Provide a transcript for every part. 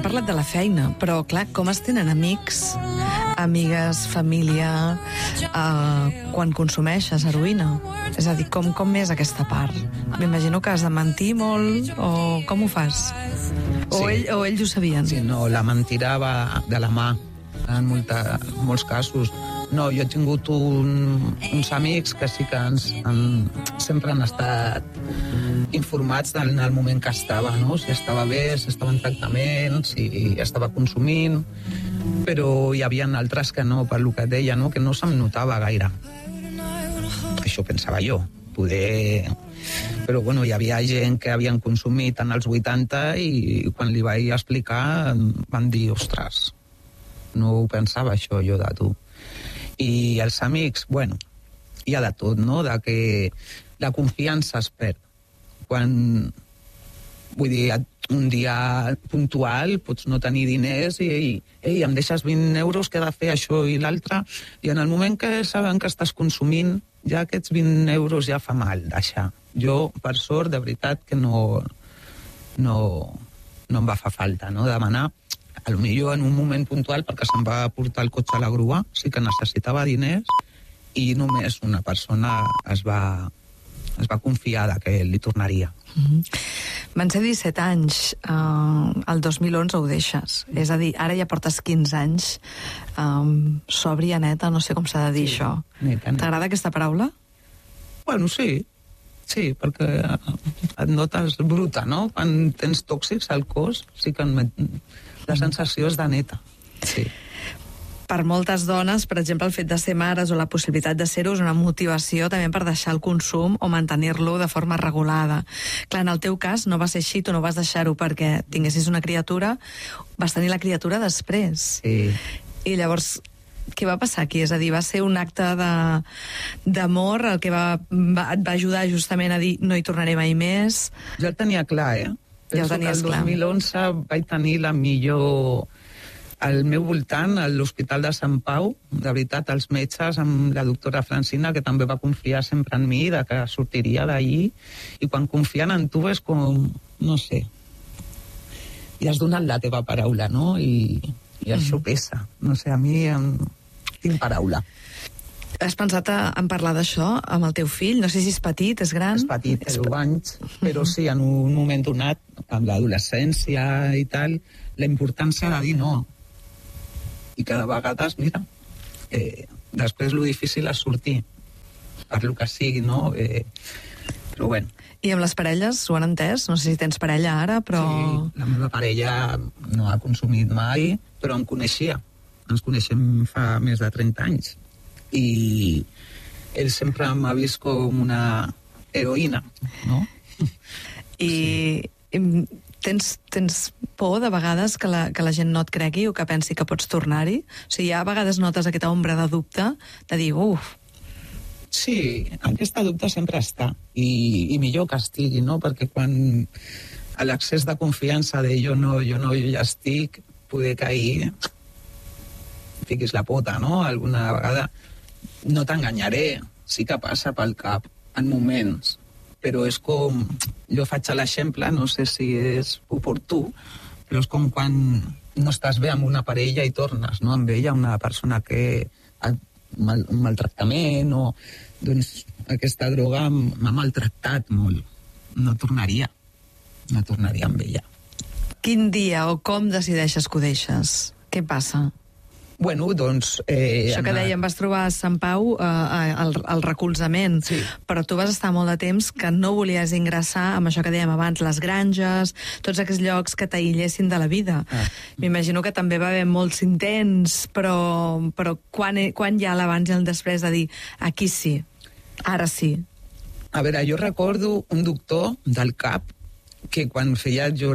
parlat de la feina, però, clar, com es tenen amics, amigues, família, quan consumeixes heroïna? És a dir, com és aquesta part? M'imagino que has de mentir molt, o com ho fas? O ells ho sabien? Sí, no, la mentira va de la mà, en molts casos. No, jo he tingut uns amics que sí que sempre han estat informats en el moment que estava, no? Si estava bé, si estava en tractament, si estava consumint, però hi havia altres que no, per lo que deia, no? Que no se'm notava gaire. Això pensava jo, poder... Però bueno, hi havia gent que havien consumit en els 80 i quan li vaig explicar van dir, ostres, no ho pensava això jo de tu. I els amics, bueno, hi ha de tot, no? De que la confiança es perd. Quan, vull dir, un dia puntual pots no tenir diners i em deixes 20 euros que he de fer això i l'altre, i en el moment que saben que estàs consumint, ja aquests 20 euros ja fa mal deixar. Jo, per sort, de veritat que no em va fer falta, no? Demanar, potser en un moment puntual, perquè se'm va portar el cotxe a la grua, sí que necessitava diners, i només una persona es va confiar que li tornaria. Van ser 17 anys, el 2011 ho deixes. És a dir, ara ja portes 15 anys sòbria, neta, no sé com s'ha de dir això. Neta. T'agrada aquesta paraula? Bueno, sí, perquè et notes bruta, no? Quan tens tòxics al cos, sí que la sensació és de neta. Sí. Per moltes dones, per exemple, el fet de ser mares o la possibilitat de ser-ho és una motivació també per deixar el consum o mantenir-lo de forma regulada. Clar, en el teu cas no va ser així, tu no vas deixar-ho perquè tinguessis una criatura, vas tenir la criatura després. Sí. I llavors, què va passar aquí? És a dir, va ser un acte d'amor el que et va ajudar justament a dir no hi tornaré mai més? Jo el tenia clar, Ja ho tenies clar. El 2011 vaig tenir la millor... Al meu voltant, a l'Hospital de Sant Pau, de veritat, els metges, amb la doctora Francina, que també va confiar sempre en mi, de que sortiria d'allí, i quan confien en tu és com, no sé, i has donat la teva paraula, no? I això pesa. No sé, a mi tinc paraula. Has pensat en parlar d'això amb el teu fill? No sé si és petit, és gran? És petit, té 10 anys, però sí, en un moment donat, amb l'adolescència i tal, la importància de dir no. I cada vegades, mira, després lo difícil és sortir, per lo que sigui, no? Però bueno. I amb les parelles ho han entès? No sé si tens parella ara, però... Sí, la meva parella no ha consumit mai, però em coneixia. Ens coneixem fa més de 30 anys. I ell sempre m'ha vist com una heroïna, no? I... Sí. Tens por de vegades que la gent no et cregui o que pensi que pots tornar-hi? O sigui, a vegades notes aquesta ombra de dubte de dir, uf... Sí, aquesta dubte sempre està. I millor que estigui, no? Perquè quan a l'accés de confiança de jo ja estic, poder cair, fiquis la pota, no? Alguna vegada no t'enganyaré, sí que passa pel cap en moments, però és com... Jo faig l'exemple, no sé si és oportú, però és com quan no estàs bé amb una parella i tornes, no? Amb ella, una persona que ha un maltractament o... Doncs aquesta droga m'ha maltractat molt. No tornaria amb ella. Quin dia o com decideixes que ho deixes? Què passa? Bueno, doncs... Això que dèiem, vas trobar a Sant Pau el recolzament, sí. Però tu vas estar molt de temps que no volies ingressar amb això que dèiem abans, les granges, tots aquests llocs que t'aïllessin de la vida. M'imagino que també va haver molts intents, però quan hi ha l'abans i el després de dir aquí sí, ara sí? A veure, jo recordo un doctor del CAP que quan feia jo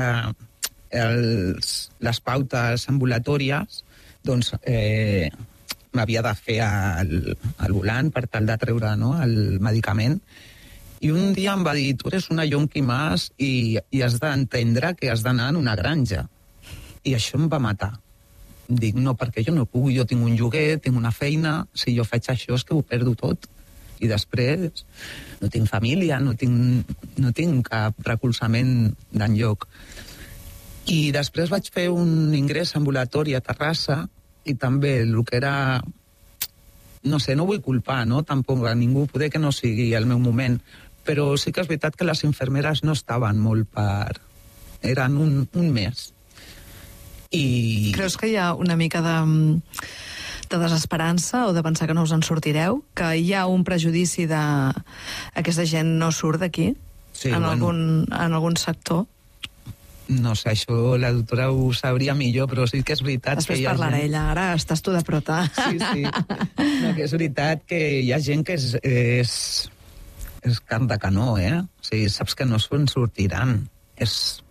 les pautes ambulatòries, doncs m'havia de fer el volant per tal de treure, no, el medicament, i un dia em va dir, tu eres una yonqui más i has d'entendre que has d'anar en una granja. I això em va matar. Dic, no, perquè jo no puc, jo tinc un lloguer, tinc una feina, si jo faig això és que ho perdo tot. I després no tinc família, no tinc cap recolzament d'enlloc. I després vaig fer un ingrés ambulatori a Terrassa i també el que era... No sé, no vull culpar, no? Tampoc a ningú, poder que no sigui el meu moment, però sí que és veritat que les infermeres no estaven molt per... Eren un mes. I... Creus que hi ha una mica de desesperança o de pensar que no us en sortireu? Que hi ha un prejudici de aquesta gent no surt d'aquí? Sí, en algun sector? No sé, això la doctora ho sabria millor, però sí que és veritat Després que hi ha parlarà gent... ella, ara estàs tu de prota. Sí. No, que és veritat que hi ha gent que és carn de canó, eh? O sigui, saps que no se'n sortiran. És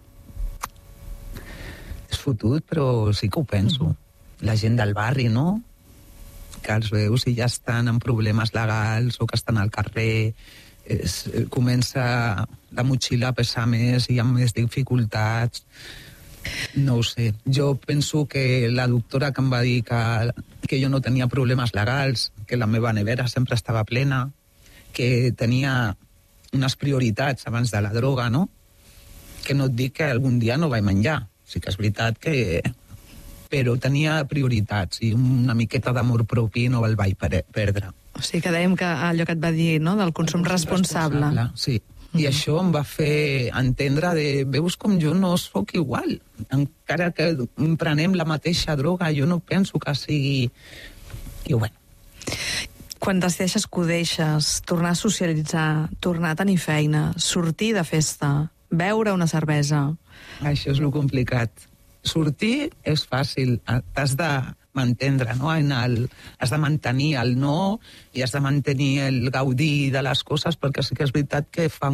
fotut, però sí que ho penso. La gent del barri, no? Que els veus i ja estan en problemes legals o que estan al carrer, comença la motxilla a pesar més i amb més dificultats. No ho sé. Jo penso que la doctora que em va dir que jo no tenia problemes legals, que la meva nevera sempre estava plena, que tenia unes prioritats abans de la droga, no? Que no et dic que algun dia no vaig menjar. Sí que és veritat que... Però tenia prioritats i una miqueta d'amor propi no el vaig perdre. O sigui que dèiem que allò que et va dir, no?, del consum responsable. Sí. I això em va fer entendre de... Veus com jo no sóc igual. Encara que prenem la mateixa droga, jo no penso que sigui... I bueno. Quan decideixes que ho deixes, tornar a socialitzar, tornar a tenir feina, sortir de festa, beure una cervesa... Això és lo complicat. Sortir és fàcil, t'has de mantendre, no? Has de mantenir el no i has de mantenir el gaudir de les coses, perquè sí que és veritat que fa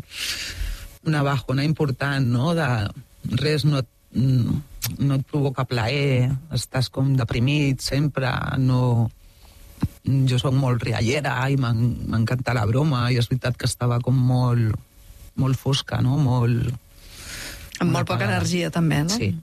una bajona important, no? Res no et provoca plaer, estàs com deprimit sempre, no... Jo soc molt riallera i m'encanta la broma i és veritat que estava com molt fosca, no? Amb molt poca energia, també, no? Sí.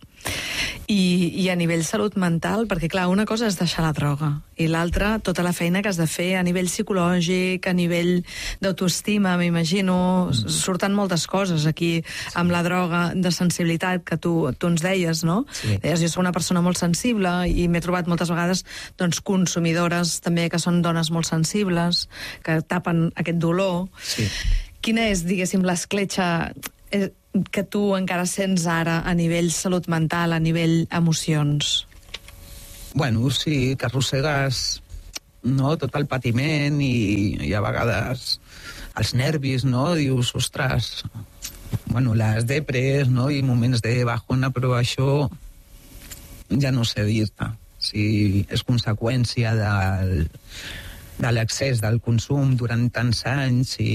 I a nivell salut mental, perquè, clar, una cosa és deixar la droga, i l'altra, tota la feina que has de fer a nivell psicològic, a nivell d'autoestima, m'imagino, surten moltes coses aquí amb la droga, de sensibilitat, que tu ens deies, no? Sí. Deies, jo soc una persona molt sensible i m'he trobat moltes vegades doncs, consumidores també que són dones molt sensibles, que tapen aquest dolor. Sí. Quina és, diguéssim, l'escletxa que tu encara sents ara a nivell salut mental, a nivell emocions? Bueno, sí, que arrossegues, no?, tot el patiment i a vegades els nervis, no? Dius, ostres, bueno, les depres, no?, i moments de bajona, però això ja no sé dir-te. Si és conseqüència de l'excés del consum durant tants anys i...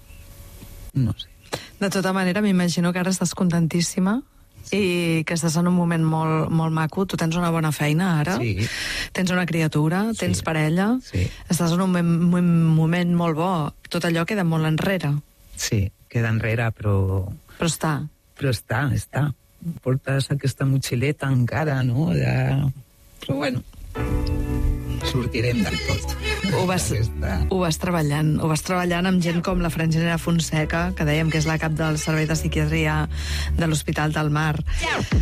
no sé. De tota manera, m'imagino que ara estàs contentíssima i que estàs en un moment molt, molt maco. Tu tens una bona feina ara, Sí. Tens una criatura, tens parella, Sí. Estàs en un moment molt bo. Tot allò queda molt enrere. Sí, queda enrere, però... Però està. Però està. Portes aquesta motxileta encara, no? Però bueno, sortirem del tot. Ho vas treballant amb gent com la Franginera Fonseca, que dèiem que és la cap del Servei de Psiquiatria de l'Hospital del Mar.